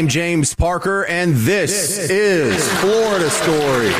I'm James Parker, and this is Florida Story.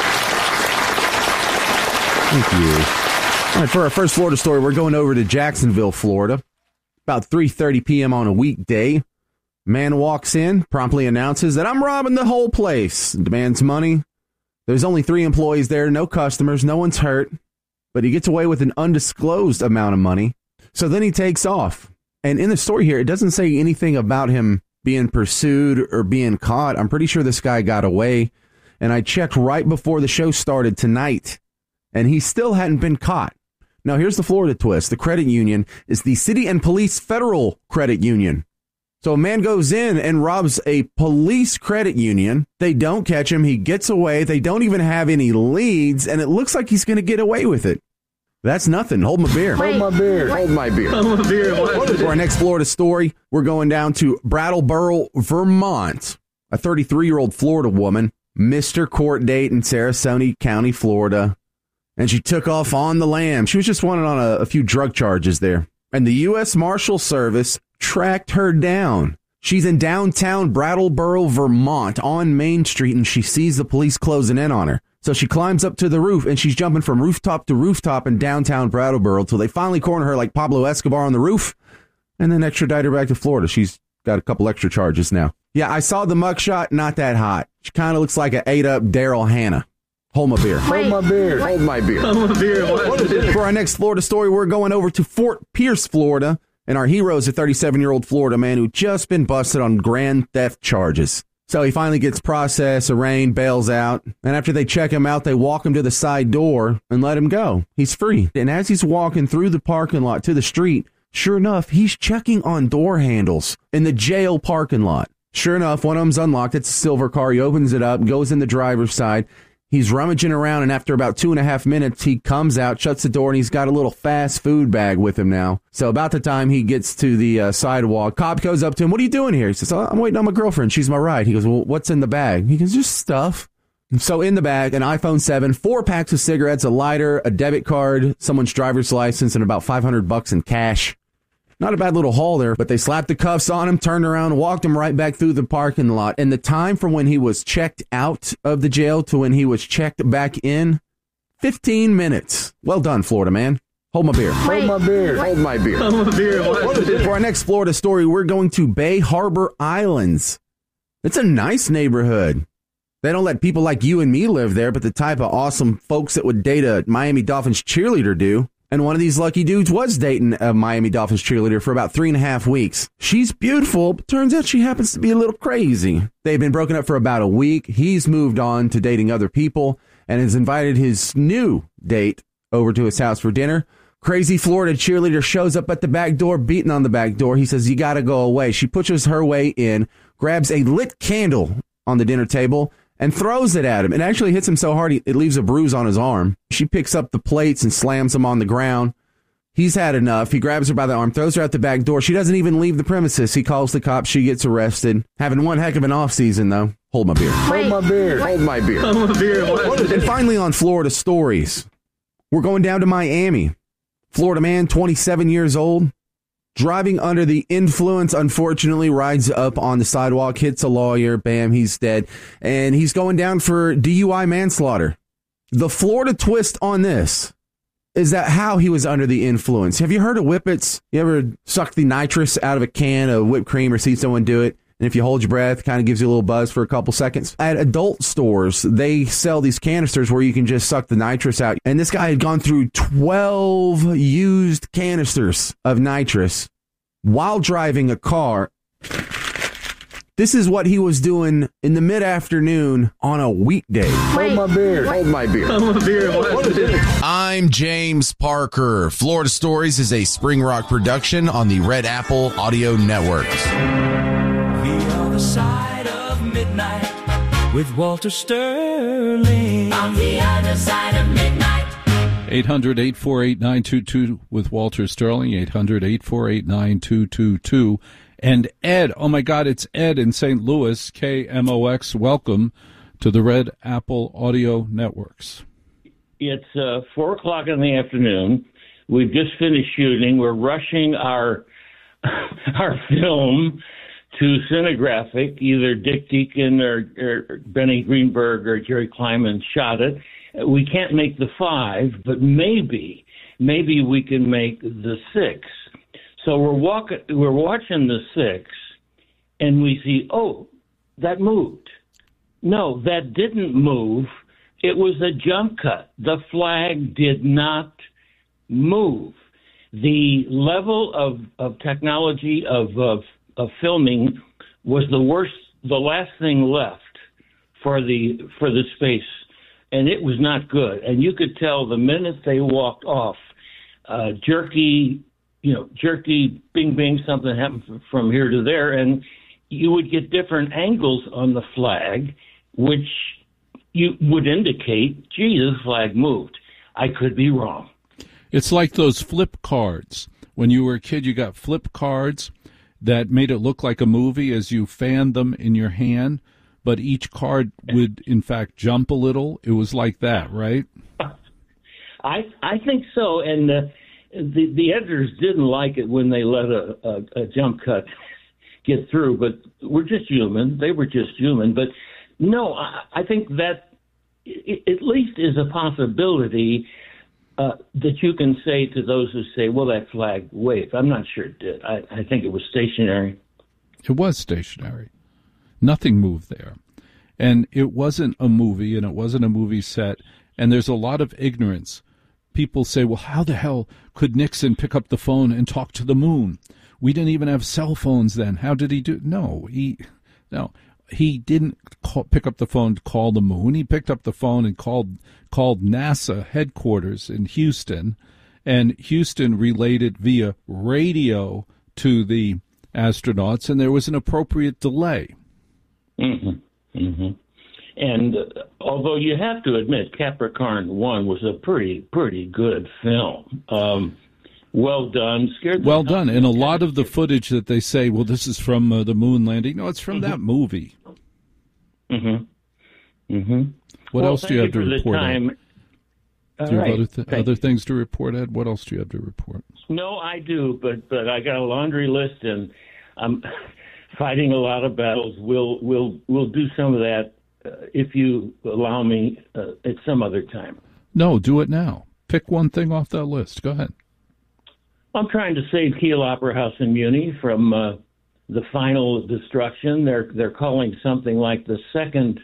Thank you. All right, for our first Florida story, we're going over to Jacksonville, Florida. About 3:30 p.m. on a weekday. Man walks in, promptly announces that I'm robbing the whole place, demands money. There's only 3 employees there, no customers, no one's hurt, but he gets away with an undisclosed amount of money. So then he takes off. And in the story here, it doesn't say anything about him being pursued or being caught. I'm pretty sure this guy got away. And I checked right before the show started tonight, and he still hadn't been caught. Now, here's the Florida twist. The credit union is the City and Police Federal Credit Union. So a man goes in and robs a police credit union. They don't catch him. He gets away. They don't even have any leads, and it looks like he's going to get away with it. That's nothing. Hold my beer. Hold my beer. Hold my beer. Hold my beer. For our next Florida story, we're going down to Brattleboro, Vermont. A 33-year-old Florida woman missed her court date in Sarasota County, Florida, and she took off on the lam. She was just wanted on a few drug charges there. And the U.S. Marshal Service tracked her down. She's in downtown Brattleboro, Vermont, on Main Street, and she sees the police closing in on her. So she climbs up to the roof, and she's jumping from rooftop to rooftop in downtown Brattleboro till they finally corner her like Pablo Escobar on the roof, and then extradite her back to Florida. She's got a couple extra charges now. Yeah, I saw the mugshot, not that hot. She kind of looks like an ate-up Daryl Hannah. Hold my beer. Hold my beer. Hold my beer. Hold my beer. For our next Florida story, we're going over to Fort Pierce, Florida, and our hero is a 37-year-old Florida man who just been busted on grand theft charges. So he finally gets processed, arraigned, bails out, and after they check him out, they walk him to the side door and let him go. He's free. And as he's walking through the parking lot to the street, sure enough, he's checking on door handles in the jail parking lot. Sure enough, one of them's unlocked. It's a silver car. He opens it up, goes in the driver's side. He's rummaging around, and after about 2.5 minutes, he comes out, shuts the door, and he's got a little fast food bag with him now. So about the time he gets to the sidewalk, cop goes up to him. What are you doing here? He says, I'm waiting on my girlfriend. She's my ride. He goes, well, what's in the bag? He goes, just stuff. So in the bag, an iPhone 7, 4 packs of cigarettes, a lighter, a debit card, someone's driver's license, and about $500 in cash. Not a bad little haul there, but they slapped the cuffs on him, turned around, walked him right back through the parking lot. And the time from when he was checked out of the jail to when he was checked back in, 15 minutes. Well done, Florida man. Hold my beer. Hold my beer. Hold my beer. Hold my beer. For our next Florida story, we're going to Bay Harbor Islands. It's a nice neighborhood. They don't let people like you and me live there, but the type of awesome folks that would date a Miami Dolphins cheerleader do. And one of these lucky dudes was dating a Miami Dolphins cheerleader for about 3.5 weeks. She's beautiful, but turns out she happens to be a little crazy. They've been broken up for about a week. He's moved on to dating other people and has invited his new date over to his house for dinner. Crazy Florida cheerleader shows up at the back door, beating on the back door. He says, you got to go away. She pushes her way in, grabs a lit candle on the dinner table, and throws it at him. It actually hits him so hard it leaves a bruise on his arm. She picks up the plates and slams them on the ground. He's had enough. He grabs her by the arm, throws her out the back door. She doesn't even leave the premises. He calls the cops. She gets arrested. Having one heck of an off season, though. Hold my beer. Hold my beer. Hold my beer. Hold my beer. And finally on Florida stories, we're going down to Miami. Florida man, 27 years old, driving under the influence, unfortunately, rides up on the sidewalk, hits a lawyer, bam, he's dead. And he's going down for DUI manslaughter. The Florida twist on this is that how he was under the influence. Have you heard of Whippets? You ever suck the nitrous out of a can of whipped cream or see someone do it? And if you hold your breath, kind of gives you a little buzz for a couple seconds. At adult stores, they sell these canisters where you can just suck the nitrous out. And this guy had gone through 12 used canisters of nitrous while driving a car. This is what he was doing in the mid-afternoon on a weekday. Hold my beer. Hold my beer. Hold my beer. I'm James Parker. Florida Stories is a Spring Rock production on the Red Apple Audio Networks. The other side of midnight with Walter Sterling. On the other side of midnight. 800-848-9222 with Walter Sterling. 800-848-9222. And Ed, oh my God, it's Ed in St. Louis, KMOX. Welcome to the Red Apple Audio Networks. It's 4 o'clock in the afternoon. We've just finished shooting. We're rushing our film to Cinegraphic. Either Dick Deacon or Benny Greenberg or Jerry Kleiman shot it. We can't make the 5, but maybe we can make the 6. So we're watching the 6, and we see, oh, that moved. No, that didn't move. It was a jump cut. The flag did not move. The level of technology of filming was the last thing left for the space, and it was not good. And you could tell the minute they walked off, jerky, bing, bing, something happened from here to there, and you would get different angles on the flag, which you would indicate, gee, the flag moved. I could be wrong. It's like those flip cards. When you were a kid, you got flip cards that made it look like a movie as you fanned them in your hand, but each card would, in fact, jump a little. It was like that, right? I think so, and the editors didn't like it when they let a jump cut get through, but we're just human. They were just human. But no, I think that at least is a possibility that you can say to those who say, well, that flag waved. I'm not sure it did. I think it was stationary. It was stationary. Nothing moved there. And it wasn't a movie, and it wasn't a movie set, and there's a lot of ignorance. People say, well, how the hell could Nixon pick up the phone and talk to the moon? We didn't even have cell phones then. How did he do? No, he didn't pick up the phone to call the moon. He picked up the phone and called NASA headquarters in Houston, and Houston relayed it via radio to the astronauts, and there was an appropriate delay. Mm-hmm. Mm-hmm. And although you have to admit, Capricorn 1 was a pretty good film. Well done. Well done. And a lot of the footage that they say, well, this is from the moon landing. No, it's from that movie. Mm-hmm. Mm-hmm. What else do you have to report, Ed? Do you have other things to report, Ed? What else do you have to report? No, I do, but I got a laundry list, and I'm fighting a lot of battles. We'll do some of that if you allow me at some other time. No, do it now. Pick one thing off that list. Go ahead. I'm trying to save Kiel Opera House in Muni from the final destruction. They're calling something like the second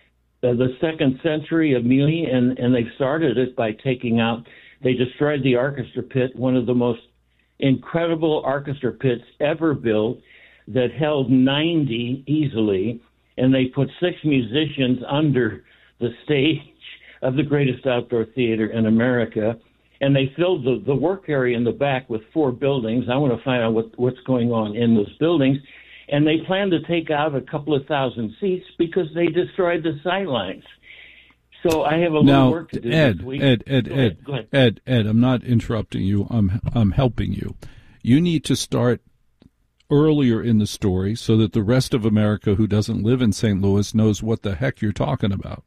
century of Muni, and they've started it by they destroyed the orchestra pit, one of the most incredible orchestra pits ever built that held 90 easily, and they put 6 musicians under the stage of the greatest outdoor theater in America. And they filled the work area in the back with 4 buildings. I want to find out what's going on in those buildings. And they plan to take out a couple of thousand seats because they destroyed the sightlines. So I have a little work to do this week. Ed, I'm not interrupting you. I'm helping you. You need to start earlier in the story so that the rest of America who doesn't live in St. Louis knows what the heck you're talking about.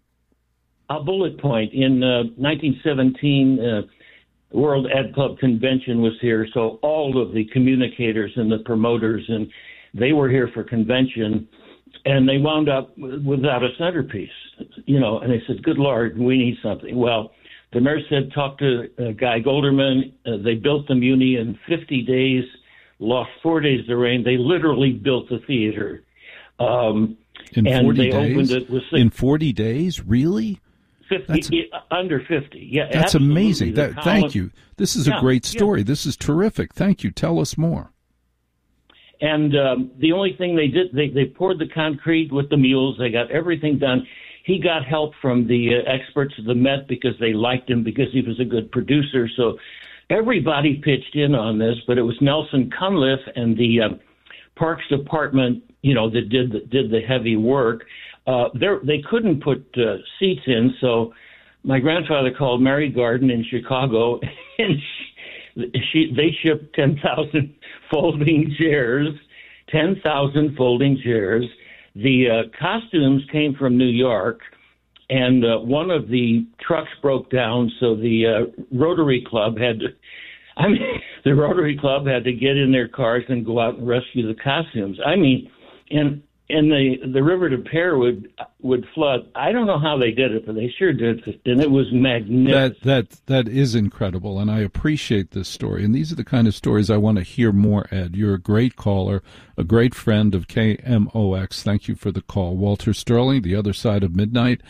A bullet point. In 1917, the World Ad Club Convention was here, so all of the communicators and the promoters, and they were here for convention, and they wound up without a centerpiece, and they said, good Lord, we need something. Well, the mayor said, talk to Guy Golderman. They built the Muni in 50 days, lost 4 days to rain. They literally built the theater. In 40 days? In 40 days? Really? 50, under 50. Yeah, that's amazing. Thank you. This is a great story. Yeah. This is terrific. Thank you. Tell us more. And the only thing they did, they poured the concrete with the mules. They got everything done. He got help from the experts of the Met because they liked him because he was a good producer. So everybody pitched in on this, but it was Nelson Cunliffe and the Parks Department, that did the heavy work. They couldn't put seats in, so my grandfather called Mary Garden in Chicago, and they shipped 10,000 folding chairs. 10,000 folding chairs. The costumes came from New York, and one of the trucks broke down, so the Rotary Club had to. I mean, the Rotary Club had to get in their cars and go out and rescue the costumes. I mean, and the river de Pere would flood. I don't know how they did it, but they sure did, and it was magnificent. That is incredible, and I appreciate this story. And these are the kind of stories I want to hear more, Ed. You're a great caller, a great friend of KMOX. Thank you for the call. Walter Sterling, The Other Side of Midnight,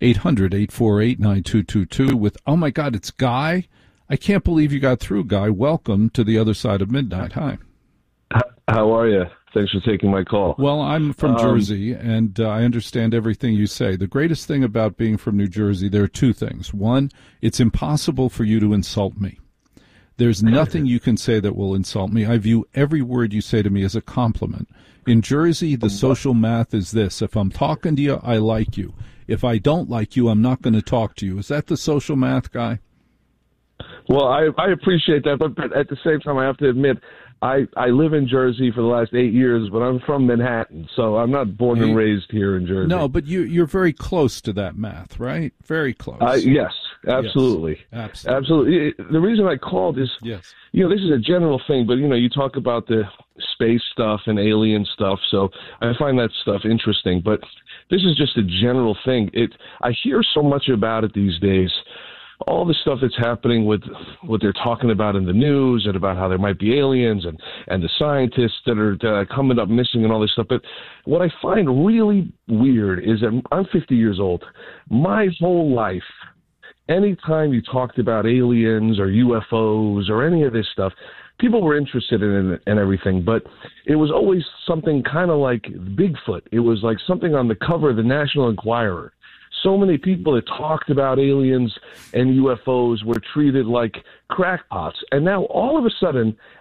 800-848-9222 with, oh my God, it's Guy. I can't believe you got through, Guy. Welcome to The Other Side of Midnight. Hi. How are you? Thanks for taking my call. Well, I'm from Jersey, and I understand everything you say. The greatest thing about being from New Jersey, there are two things. One, it's impossible for you to insult me. There's nothing you can say that will insult me. I view every word you say to me as a compliment. In Jersey, the social math is this. If I'm talking to you, I like you. If I don't like you, I'm not going to talk to you. Is that the social math, Guy? Well, I appreciate that, but at the same time, I have to admit, I live in Jersey for the last 8 years, but I'm from Manhattan, so I'm not born and raised here in Jersey. No, but you're very close to that math, right? Very close. Yes, absolutely. Yes, absolutely. The reason I called is, yes, this is a general thing, but, you talk about the space stuff and alien stuff, so I find that stuff interesting, but this is just a general thing. I hear so much about it these days. All the stuff that's happening with what they're talking about in the news and about how there might be aliens and the scientists that are coming up missing and all this stuff. But what I find really weird is that I'm 50 years old. My whole life, anytime you talked about aliens or UFOs or any of this stuff, people were interested in it and everything, but it was always something kind of like Bigfoot. It was like something on the cover of the National Enquirer. So many people that talked about aliens and UFOs were treated like crackpots. And now all of a sudden,